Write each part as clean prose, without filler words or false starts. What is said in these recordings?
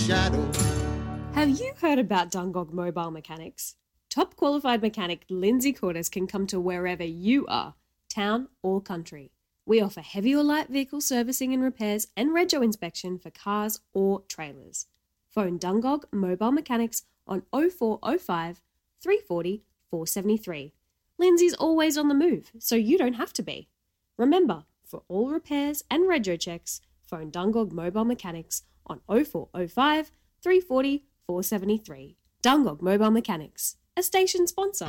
shadow. Have you heard about Dungog Mobile Mechanics? Top qualified mechanic Lindsay Cordes can come to wherever you are, town or country. We offer heavy or light vehicle servicing and repairs and rego inspection for cars or trailers. Phone Dungog Mobile Mechanics on 0405 340 473. Lindsay's always on the move, so you don't have to be. Remember, for all repairs and rego checks, phone Dungog Mobile Mechanics on 0405 340 473. Dungog Mobile Mechanics, a station sponsor.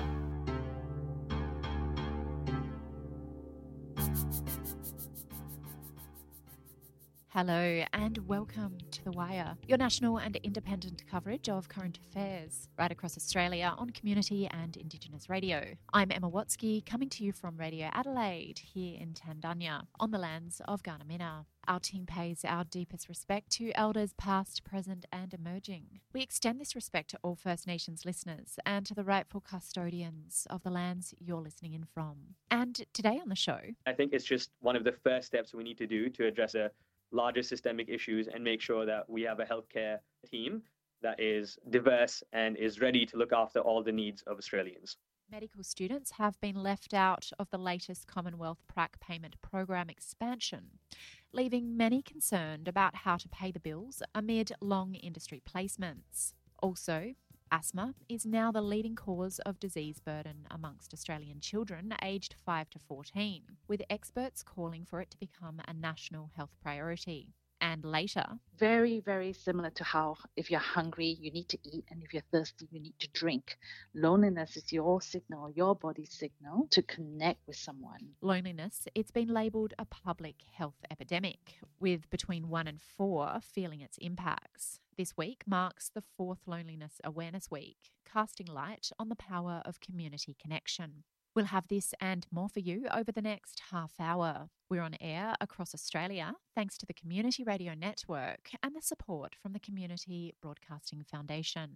Hello and welcome to The Wire, your national and independent coverage of current affairs right across Australia on community and Indigenous radio. I'm Emma Watsky, coming to you from Radio Adelaide here in Tandanya on the lands of Gardamina. Our team pays our deepest respect to elders past, present and emerging. We extend this respect to all First Nations listeners and to the rightful custodians of the lands you're listening in from. And today on the show, I think it's just one of the first steps we need to do to address larger systemic issues and make sure that we have a healthcare team that is diverse and is ready to look after all the needs of Australians. Medical students have been left out of the latest Commonwealth PRAC payment program expansion, leaving many concerned about how to pay the bills amid long industry placements. Also, asthma is now the leading cause of disease burden amongst Australian children aged 5 to 14, with experts calling for it to become a national health priority. And later, very, very similar to how if you're hungry, you need to eat, and if you're thirsty, you need to drink. Loneliness is your signal, your body's signal to connect with someone. Loneliness, it's been labelled a public health epidemic, with between 1 and 4 feeling its impacts. This week marks the 4th Loneliness Awareness Week, casting light on the power of community connection. We'll have this and more for you over the next half hour. We're on air across Australia thanks to the Community Radio Network and the support from the Community Broadcasting Foundation.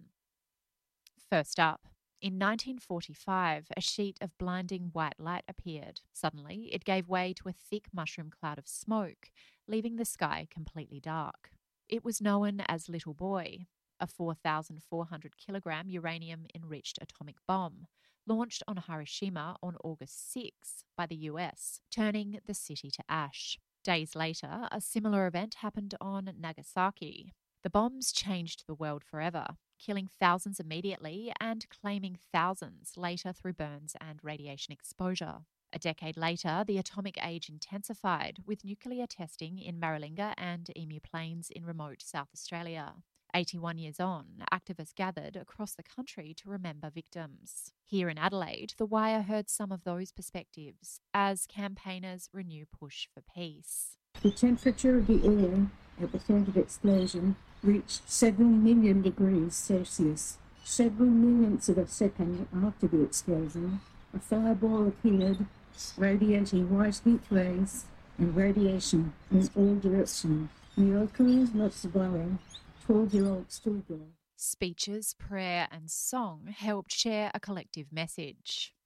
First up, in 1945, a sheet of blinding white light appeared. Suddenly, it gave way to a thick mushroom cloud of smoke, leaving the sky completely dark. It was known as Little Boy, a 4,400-kilogram uranium-enriched atomic bomb, launched on Hiroshima on August 6 by the US, turning the city to ash. Days later, a similar event happened on Nagasaki. The bombs changed the world forever, killing thousands immediately and claiming thousands later through burns and radiation exposure. A decade later, the atomic age intensified with nuclear testing in Maralinga and Emu Plains in remote South Australia. 81 years on, activists gathered across the country to remember victims. Here in Adelaide, The Wire heard some of those perspectives as campaigners renew push for peace. The temperature of the air at the point of explosion reached 7 million degrees Celsius. Several millionths of a second after the explosion, a fireball appeared, radiating white heat rays and radiation in all directions. Miracles not surviving. 12-year-old schoolgirl. Speeches, prayer and song helped share a collective message.